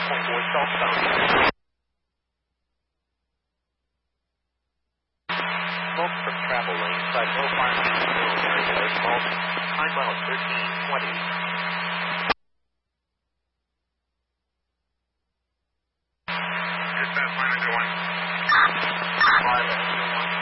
5.4 southbound. Smoke from travel lane, side no fire military area, smoke, time out 1320. Dispatch, line 1. 5 1.